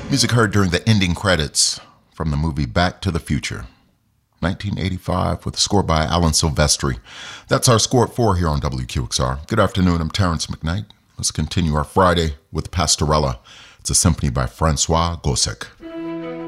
Music heard during the ending credits from the movie Back to the Future, 1985, with a score by Alan Silvestri. That's our score at 4 here on WQXR. Good afternoon, I'm Terrence McKnight. Let's continue our Friday with Pastorella. It's a symphony by Francois Gossec.